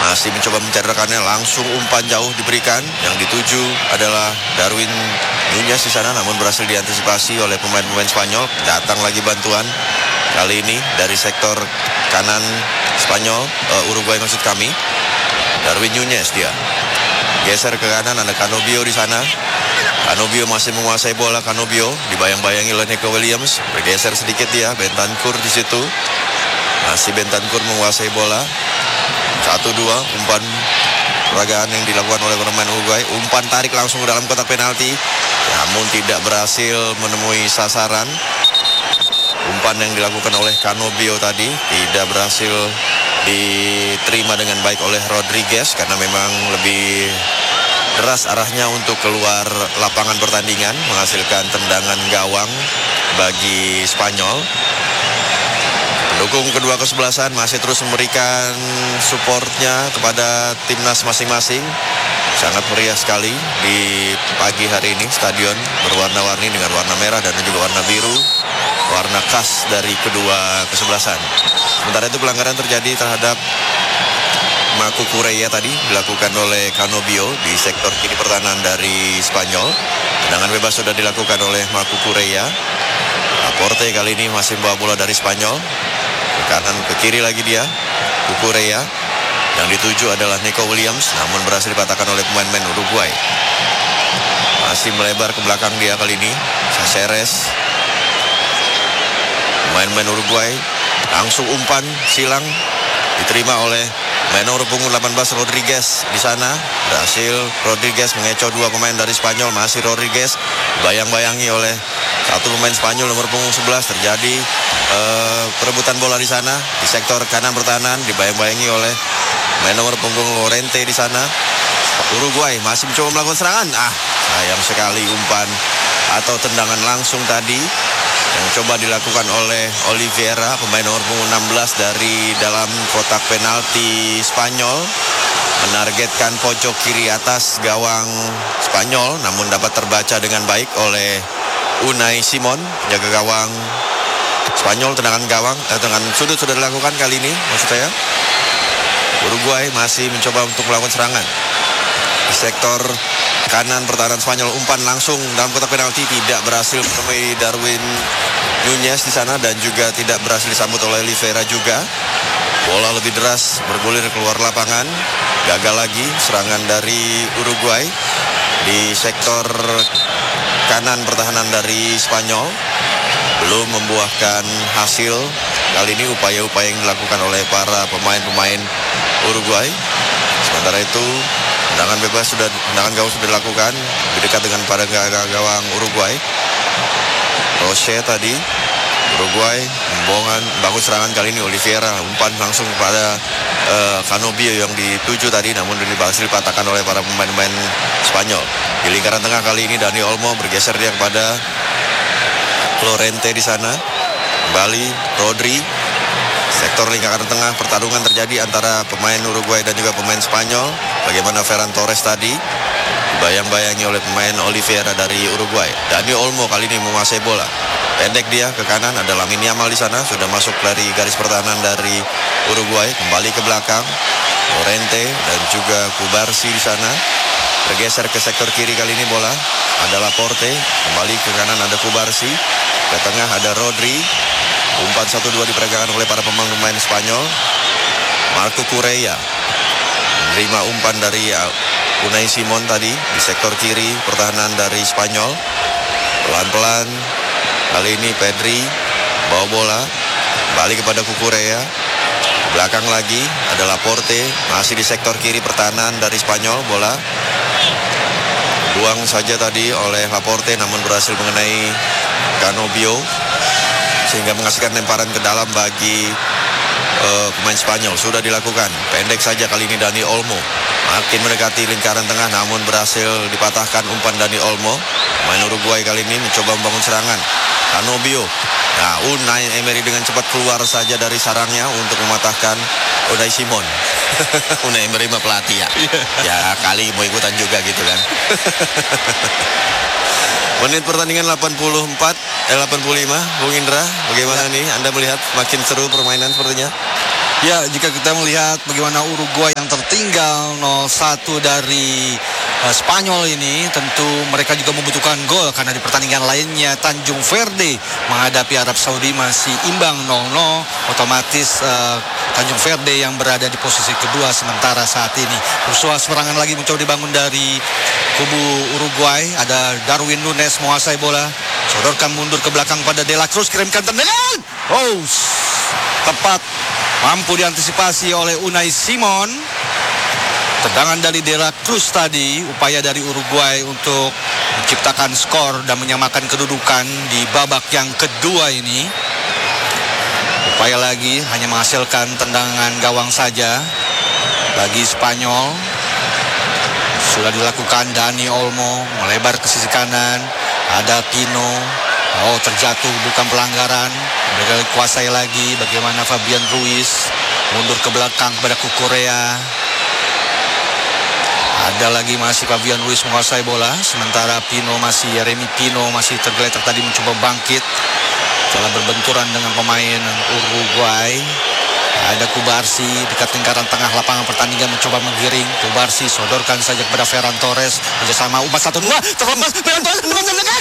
Masih mencoba mencari rekannya, langsung umpan jauh diberikan. Yang dituju adalah Darwin Nunez di sana, namun berhasil diantisipasi oleh pemain-pemain Spanyol. Datang lagi bantuan, kali ini dari sektor kanan Spanyol, Uruguay maksud kami. Darwin Nunez dia geser ke kanan, ada Canobio di sana. Canobio masih menguasai bola. Canobio dibayang-bayangi oleh Nico Williams, bergeser sedikit dia. Bentancur di situ, masih Bentancur menguasai bola. 1-2 umpan peragaan yang dilakukan oleh pemain Uruguay. Umpan tarik langsung ke dalam kotak penalti, namun tidak berhasil menemui sasaran. Umpan yang dilakukan oleh Canobio tadi tidak berhasil diterima dengan baik oleh Rodriguez, karena memang lebih deras arahnya untuk keluar lapangan pertandingan, menghasilkan tendangan gawang bagi Spanyol. Pendukung kedua kesebelasan masih terus memberikan supportnya kepada timnas masing-masing. Sangat meriah sekali di pagi hari ini. Stadion berwarna-warni dengan warna merah dan juga warna biru, warna khas dari kedua kesebelasan. Sementara itu pelanggaran terjadi terhadap Marco Correa tadi dilakukan oleh Canobio di sektor kiri pertahanan dari Spanyol. Tendangan bebas sudah dilakukan oleh Marco Correa. Laporte kali ini masih membawa bola dari Spanyol. Ke kanan, ke kiri lagi dia, Correa. Yang dituju adalah Nico Williams, namun berhasil dipatahkan oleh pemain-pemain Uruguay. Masih melebar ke belakang dia kali ini, Caceres. Pemain-pemain Uruguay langsung umpan silang diterima oleh nomor punggung 18 Rodriguez di sana. Berhasil Rodriguez mengecoh dua pemain dari Spanyol. Masih Rodriguez bayang-bayangi oleh satu pemain Spanyol nomor punggung 11. Terjadi perebutan bola di sana di sektor kanan pertahanan, dibayang-bayangi oleh nomor punggung Lorente di sana. Uruguay masih mencoba melakukan serangan. Sayang sekali umpan atau tendangan langsung tadi yang coba dilakukan oleh Oliveira, pemain nomor punggung 16 dari dalam kotak penalti Spanyol, menargetkan pojok kiri atas gawang Spanyol, namun dapat terbaca dengan baik oleh Unai Simon, jaga gawang Spanyol. Tendangan sudut sudah dilakukan kali ini, maksud saya. Uruguay masih mencoba untuk melakukan serangan di sektor kanan pertahanan Spanyol. Umpan langsung dalam kotak penalti tidak berhasil menemui Darwin Nunez di sana, dan juga tidak berhasil disambut oleh Oliveira juga. Bola lebih deras bergulir keluar lapangan. Gagal lagi serangan dari Uruguay di sektor kanan pertahanan dari Spanyol. Belum membuahkan hasil kali ini upaya-upaya yang dilakukan oleh para pemain-pemain Uruguay. Sementara itu tendangan gawang sudah dilakukan lebih dekat dengan pada gawang Uruguay. Roche tadi, Uruguay membangun serangan kali ini. Oliveira umpan langsung kepada Canobio yang dituju tadi, namun berhasil dipatahkan oleh para pemain-pemain Spanyol. Di lingkaran tengah kali ini Dani Olmo bergeser dia kepada Lorente di sana. Kembali Rodri. Sektor lingkaran tengah, pertarungan terjadi antara pemain Uruguay dan juga pemain Spanyol. Bagaimana Ferran Torres tadi dibayang-bayangi oleh pemain Oliveira dari Uruguay. Dani Olmo kali ini menguasai bola. Pendek dia ke kanan, ada Lamine Yamal di sana, sudah masuk dari garis pertahanan dari Uruguay. Kembali ke belakang, Lorente dan juga Kubarsi di sana. Bergeser ke sektor kiri kali ini bola. Ada Laporte, kembali ke kanan ada Kubarsi. Ke tengah ada Rodri. Umpan 1-2 diperagakan oleh para pemain Spanyol. Marco Correa menerima umpan dari Unai Simon tadi di sektor kiri pertahanan dari Spanyol. Pelan-pelan kali ini Pedri bawa bola kembali kepada Correa. Belakang lagi ada Laporte, masih di sektor kiri pertahanan dari Spanyol. Bola buang saja tadi oleh Laporte, namun berhasil mengenai Canobio sehingga menghasilkan lemparan ke dalam bagi pemain Spanyol. Sudah dilakukan pendek saja kali ini Dani Olmo, makin mendekati lingkaran tengah, namun berhasil dipatahkan umpan Dani Olmo. Main Uruguay kali ini mencoba membangun serangan. Canobio, nah Unai Emery dengan cepat keluar saja dari sarangnya untuk mematahkan Unai Simon. Unai Emery mah pelatih ya. Ya kali mau ikutan juga gitu kan. Menit pertandingan 85, Bung Indra, bagaimana nih Anda melihat makin seru permainan sepertinya? Ya, jika kita melihat bagaimana Uruguay yang tertinggal 0-1 dari Spanyol ini, tentu mereka juga membutuhkan gol karena di pertandingan lainnya Tanjung Verde menghadapi Arab Saudi masih imbang 0-0. Otomatis Tanjung Verde yang berada di posisi kedua sementara saat ini. Usaha serangan lagi mencoba dibangun dari kubu Uruguay. Ada Darwin Nunes menguasai bola, sodorkan mundur ke belakang pada De La Cruz, kirimkan tendangan. Tepat, mampu diantisipasi oleh Unai Simon. Tendangan dari De La Cruz tadi, upaya dari Uruguay untuk menciptakan skor dan menyamakan kedudukan di babak yang kedua ini. Upaya lagi hanya menghasilkan tendangan gawang saja bagi Spanyol. Sudah dilakukan Dani Olmo, melebar ke sisi kanan. Ada Pino. Terjatuh, bukan pelanggaran. Mereka kuasai lagi. Bagaimana Fabian Ruiz mundur ke belakang kepada Kukurea. Ada lagi masih Fabian Ruiz menguasai bola. Sementara Jeremy Pino masih tergeletak tadi mencoba bangkit setelah berbenturan dengan pemain Uruguay. Ada Kubarsi dekat lingkaran tengah lapangan pertandingan mencoba menggiring. Kubarsi sodorkan saja kepada Ferran Torres. Kerjasama umpan 1-2. Terlepas Ferran Torres dengan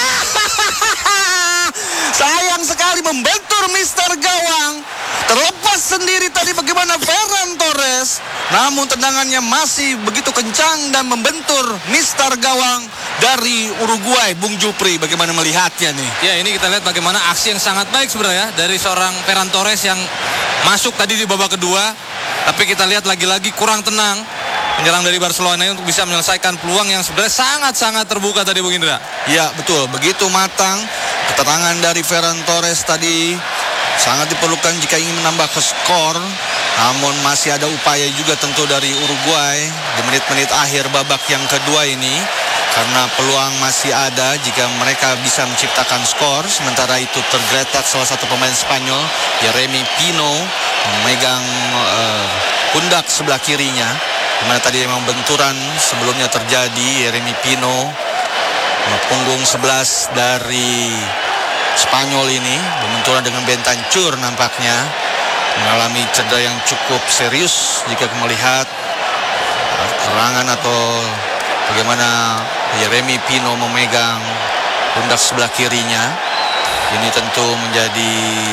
sayang sekali membentur Mister Gawang. Terlepas sendiri tadi bagaimana Ferran Torres. Namun tendangannya masih begitu kencang dan membentur Mister Gawang dari Uruguay. Bung Jupri, bagaimana melihatnya nih? Ya, ini kita lihat bagaimana aksi yang sangat baik sebenarnya dari seorang Ferran Torres yang masuk tadi di babak kedua. Tapi kita lihat lagi-lagi kurang tenang penyerang dari Barcelona untuk bisa menyelesaikan peluang yang sebenarnya sangat-sangat terbuka tadi, Bung Indra. Ya, betul. Begitu matang keterangan dari Ferran Torres tadi sangat diperlukan jika ingin menambah ke skor. Namun masih ada upaya juga tentu dari Uruguay di menit-menit akhir babak yang kedua ini, karena peluang masih ada jika mereka bisa menciptakan skor. Sementara itu tergeletak salah satu pemain Spanyol, Jeremy Pino, memegang pundak sebelah kirinya, dimana tadi memang benturan sebelumnya terjadi. Jeremy Pino, punggung 11 dari Spanyol ini, berbenturan dengan Bentancur nampaknya, mengalami cedera yang cukup serius jika melihat serangan atau bagaimana Jeremy Pino memegang pundak sebelah kirinya. Ini tentu menjadi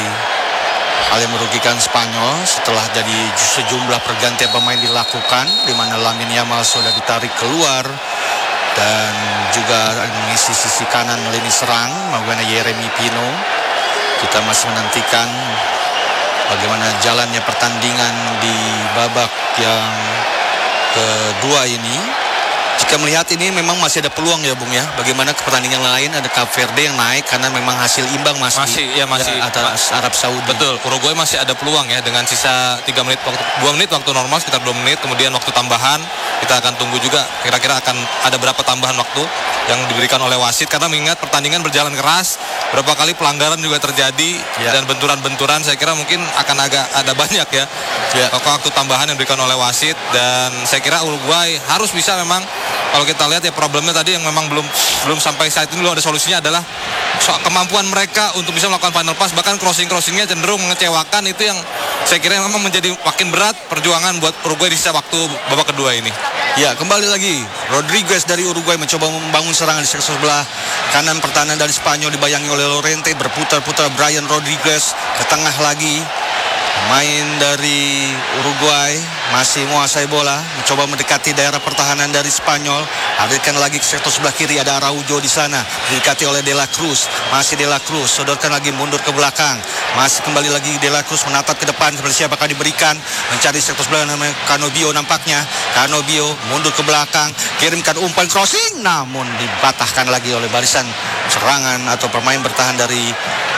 hal yang merugikan Spanyol setelah jadi sejumlah pergantian pemain dilakukan, di mana Lamine Yamal sudah ditarik keluar dan juga mengisi sisi kanan lini serang bagaimana Jeremy Pino. Kita masih menantikan bagaimana jalannya pertandingan di babak yang kedua ini. Jika melihat ini memang masih ada peluang ya, Bung ya. Bagaimana ke pertandingan lain ada Cape Verde yang naik karena memang hasil imbang masih atas Arab Saudi. Betul, Uruguay masih ada peluang ya dengan sisa 2 menit waktu normal, sekitar 2 menit, kemudian waktu tambahan kita akan tunggu juga kira-kira akan ada berapa tambahan waktu yang diberikan oleh wasit, karena mengingat pertandingan berjalan keras, berapa kali pelanggaran juga terjadi dan benturan-benturan saya kira mungkin akan agak ada banyak ya. Waktu tambahan yang diberikan oleh wasit, dan saya kira Uruguay harus bisa memang, kalau kita lihat ya problemnya tadi yang memang belum sampai saat ini belum ada solusinya adalah kemampuan mereka untuk bisa melakukan final pass, bahkan crossingnya cenderung mengecewakan. Itu yang saya kira memang menjadi makin berat perjuangan buat Uruguay di sisa waktu babak kedua ini. Ya, kembali lagi Rodriguez dari Uruguay mencoba membangun serangan di sektor sebelah kanan pertahanan dari Spanyol, dibayangi oleh Lorente. Berputar-putar Brian Rodriguez ke tengah lagi. Pemain dari Uruguay masih menguasai bola, mencoba mendekati daerah pertahanan dari Spanyol. Alirkan lagi ke sektor sebelah kiri, ada Araujo di sana, didekati oleh De La Cruz. Masih De La Cruz, sodorkan lagi mundur ke belakang. Masih kembali lagi De La Cruz menatap ke depan, kepada siapakah diberikan, mencari sektor sebelah namanya Canobio nampaknya. Canobio mundur ke belakang, kirimkan umpan crossing, namun dibatahkan lagi oleh barisan serangan atau pemain bertahan dari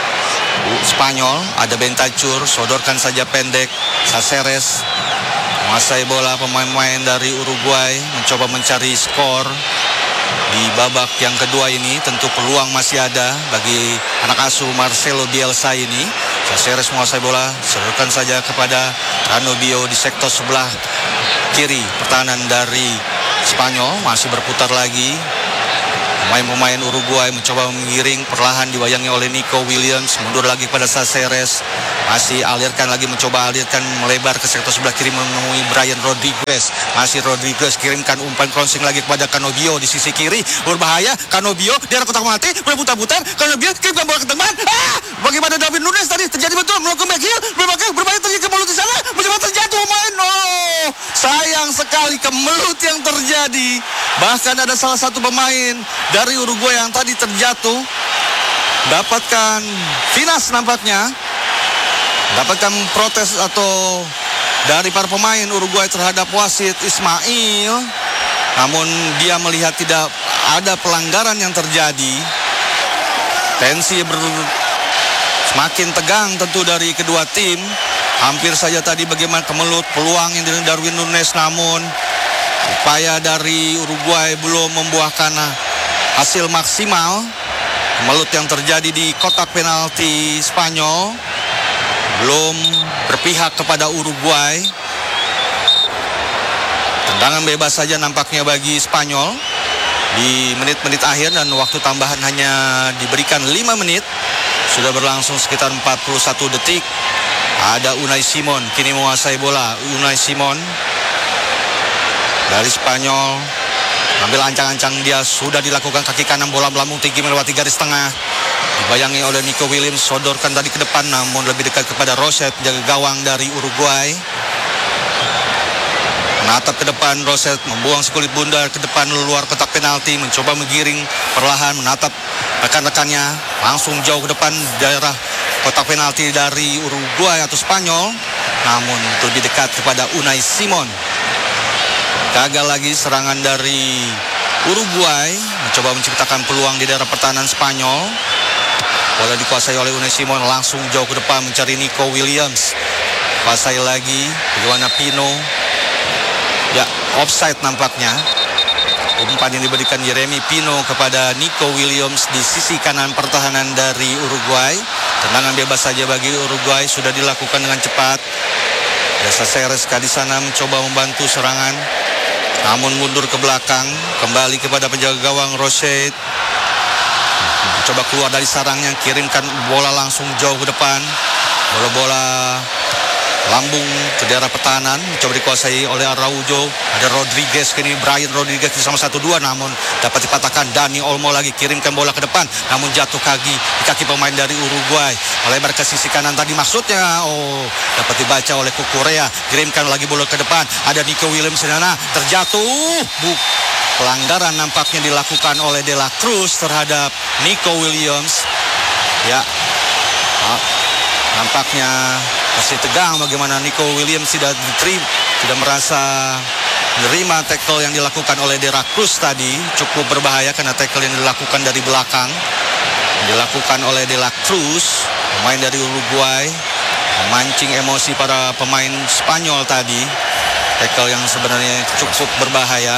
Spanyol. Ada Bentancur, sodorkan saja pendek. Caceres menguasai bola. Pemain-pemain dari Uruguay mencoba mencari skor di babak yang kedua ini. Tentu peluang masih ada bagi anak asuh Marcelo Bielsa ini. Caceres menguasai bola, sodorkan saja kepada Canobio di sektor sebelah kiri pertahanan dari Spanyol. Masih berputar lagi, Pemain-pemain Uruguay mencoba mengiring, perlahan dibayangi oleh Nico Williams, mundur lagi pada Caceres, masih mencoba alirkan melebar ke sektor sebelah kiri menemui Brian Rodriguez. Masih Rodriguez kirimkan umpan crossing lagi kepada Canobio di sisi kiri, berbahaya. Canobio di arah kotak mati, berputar-putar. Canobio kirimkan bola ke teman. Bagaimana David Nunes tadi terjadi betul melakukan back heel, berbahaya terjadi kemelut di sana, mencoba terjatuh pemain. Oh, sayang sekali kemelut yang terjadi. Bahkan ada salah satu pemain dari Uruguay yang tadi terjatuh, dapatkan finas nampaknya, dapatkan protes atau dari para pemain Uruguay terhadap wasit Ismail. Namun dia melihat tidak ada pelanggaran yang terjadi. Tensi semakin tegang tentu dari kedua tim. Hampir saja tadi bagaimana kemelut peluang yang dari Darwin Nunes, namun upaya dari Uruguay belum membuahkan hasil maksimal. Kemelut yang terjadi di kotak penalti Spanyol belum berpihak kepada Uruguay. Tendangan bebas saja nampaknya bagi Spanyol di menit-menit akhir, dan waktu tambahan hanya diberikan 5 menit. Sudah berlangsung sekitar 41 detik. Ada Unai Simon kini menguasai bola. Unai Simon dari Spanyol ambil ancang-ancang, dia sudah dilakukan kaki kanan, bola melambung tinggi melewati garis tengah, dibayangi oleh Nico Williams, sodorkan tadi ke depan namun lebih dekat kepada Rosset, penjaga gawang dari Uruguay. Menatap ke depan, Rosset membuang sekulit bundar ke depan luar kotak penalti, mencoba menggiring perlahan, menatap rekan-rekannya, langsung jauh ke depan daerah kotak penalti dari Uruguay atau Spanyol, namun lebih dekat kepada Unai Simon. Gagal lagi serangan dari Uruguay, mencoba menciptakan peluang di daerah pertahanan Spanyol. Bola dikuasai oleh Unai Simon, langsung jauh ke depan mencari Nico Williams. Kuasai lagi, bagaimana Pino. Ya, offside nampaknya. Umpan yang diberikan Jeremy Pino kepada Nico Williams di sisi kanan pertahanan dari Uruguay. Tendangan bebas saja bagi Uruguay, sudah dilakukan dengan cepat. Caceres di sana mencoba membantu serangan, namun mundur ke belakang, kembali kepada penjaga gawang Rosset. Coba keluar dari sarangnya, kirimkan bola langsung jauh ke depan. Bola-bola lambung ke daerah pertahanan, coba dikuasai oleh Araujo. Ada Rodriguez, kini Brian Rodriguez bersama 1-2, namun dapat dipatahkan. Dani Olmo lagi kirimkan bola ke depan, namun jatuh di kaki pemain dari Uruguay. Melebar ke sisi kanan tadi maksudnya. Oh, dapat dibaca oleh Cucurella. Kirimkan lagi bola ke depan. Ada Nico Williams di sana, terjatuh. Pelanggaran nampaknya dilakukan oleh De La Cruz terhadap Nico Williams. Ya, nampaknya masih tegang bagaimana Nico Williams tidak merasa menerima tackle yang dilakukan oleh De La Cruz tadi. Cukup berbahaya karena tackle yang dilakukan dari belakang, dilakukan oleh De La Cruz, pemain dari Uruguay, memancing emosi para pemain Spanyol tadi. Tackle yang sebenarnya cukup berbahaya.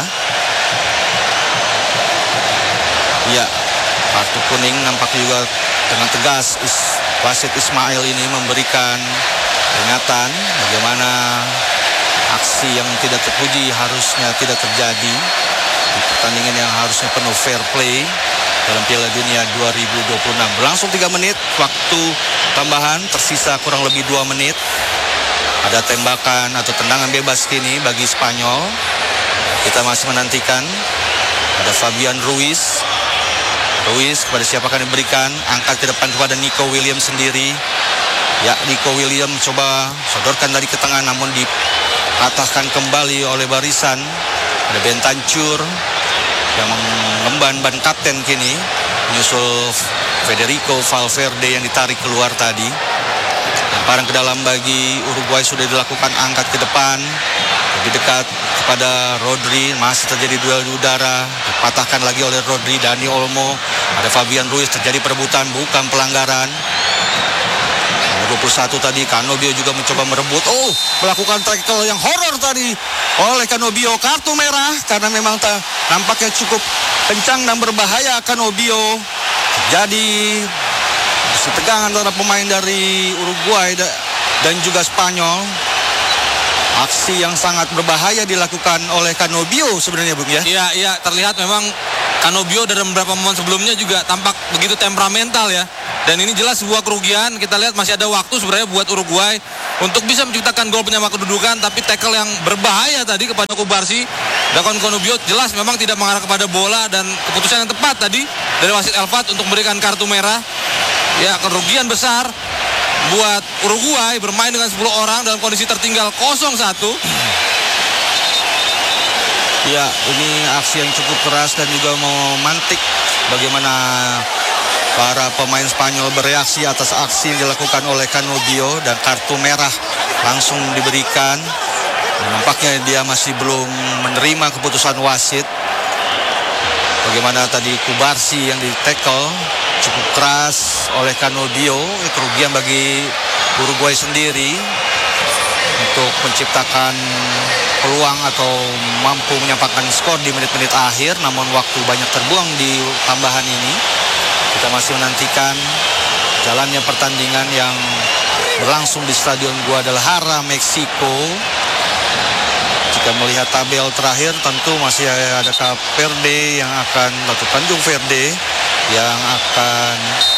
Ya, kartu kuning nampak juga dengan tegas. Wasit Ismail ini memberikan peringatan bagaimana aksi yang tidak terpuji harusnya tidak terjadi di pertandingan yang harusnya penuh fair play dalam Piala Dunia 2026. Berlangsung 3 menit, waktu tambahan tersisa kurang lebih 2 menit. Ada tembakan atau tendangan bebas kini bagi Spanyol. Kita masih menantikan. Ada Fabian Ruiz kepada siapa akan diberikan, angkat ke depan kepada Nico Williams sendiri. Ya, Nico Williams coba sodorkan dari ke tengah, namun dipatahkan kembali oleh barisan. Ada Bentancur yang mengemban ban kapten kini, menyusul Federico Valverde yang ditarik keluar tadi. Lemparan ke dalam bagi Uruguay sudah dilakukan, angkat ke depan, lebih dekat kepada Rodri. Masih terjadi duel di udara, dipatahkan lagi oleh Rodri. Dani Olmo, ada Fabian Ruiz, terjadi perebutan, bukan pelanggaran. Nomor 21 tadi Canobio juga mencoba merebut. Oh, melakukan tackle yang horor tadi oleh Canobio. Kartu merah karena memang nampaknya cukup kencang dan berbahaya Canobio. Jadi tegangan antara pemain dari Uruguay dan juga Spanyol. Aksi yang sangat berbahaya dilakukan oleh Canobio sebenarnya, Bung ya. Iya, terlihat memang Canobio dalam beberapa momen sebelumnya juga tampak begitu temperamental ya. Dan ini jelas sebuah kerugian. Kita lihat masih ada waktu sebenarnya buat Uruguay untuk bisa menciptakan gol penyama kedudukan, tapi tackle yang berbahaya tadi kepada Kubarsi. Dan Canobio jelas memang tidak mengarah kepada bola, dan keputusan yang tepat tadi dari wasit Elvat untuk memberikan kartu merah. Ya, kerugian besar buat Uruguay bermain dengan 10 orang dalam kondisi tertinggal 0-1. Ya, ini aksi yang cukup keras dan juga memantik bagaimana para pemain Spanyol bereaksi atas aksi yang dilakukan oleh Canobio, dan kartu merah langsung diberikan. Nampaknya dia masih belum menerima keputusan wasit. Bagaimana tadi Kubarsi yang di-tackle cukup keras oleh Canobio, kerugian bagi Uruguay sendiri untuk menciptakan peluang atau mampu menyampaikan skor di menit-menit akhir, namun waktu banyak terbuang di tambahan ini. Kita masih menantikan jalannya pertandingan yang berlangsung di Stadion Guadalajara, Meksiko. Jika melihat tabel terakhir, tentu masih ada Cape Verde yang akan, atau Tanjung Verde yang akan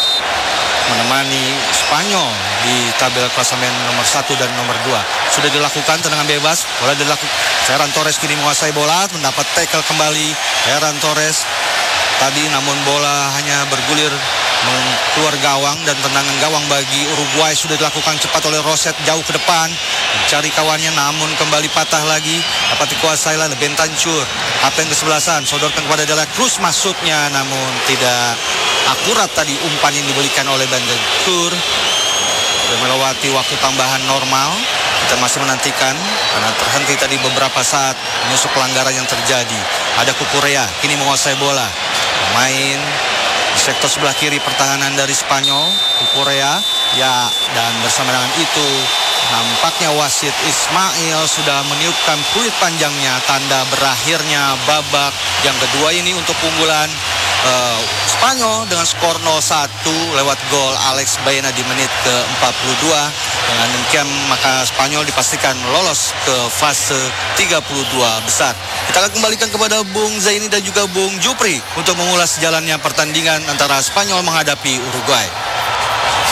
menemani Spanyol di tabel klasemen nomor 1 dan nomor 2. Sudah dilakukan tendangan bebas, bola dilakukan. Ferran Torres kini menguasai bola, mendapat tackle kembali Ferran Torres tadi, namun bola hanya bergulir keluar gawang, dan tendangan gawang bagi Uruguay sudah dilakukan cepat oleh Roset jauh ke depan mencari kawannya, namun kembali patah lagi, dapat dikuasai oleh Bentancur. Apa yang kesebelasan sodorkan kepada De La Cruz, masuknya namun tidak akurat tadi umpan yang diberikan oleh Bentancur. Melewati waktu tambahan normal. Kita masih menantikan karena terhenti tadi beberapa saat menyusul pelanggaran yang terjadi. Ada Cucurella kini menguasai bola, main di sektor sebelah kiri pertahanan dari Spanyol. Cucurella ya, dan bersama dengan itu nampaknya wasit Ismail sudah meniupkan peluit panjangnya, tanda berakhirnya babak yang kedua ini untuk keunggulan Spanyol dengan skor 0-1 lewat gol Alex Baena di menit ke-42. Dengan demikian maka Spanyol dipastikan lolos ke fase 32 besar. Kita akan kembalikan kepada Bung Zaini dan juga Bung Jupri untuk mengulas jalannya pertandingan antara Spanyol menghadapi Uruguay.